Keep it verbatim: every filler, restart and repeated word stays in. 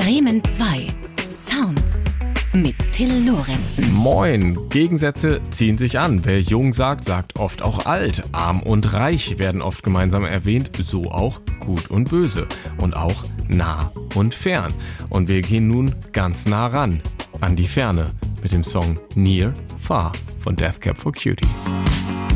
Bremen zwei. Sounds mit Till Lorenzen. Moin, Gegensätze ziehen sich an. Wer jung sagt, sagt oft auch alt. Arm und reich werden oft gemeinsam erwähnt, so auch gut und böse. Und auch nah und fern. Und wir gehen nun ganz nah ran, an die Ferne, mit dem Song Near, Far von Death Cab for Cutie.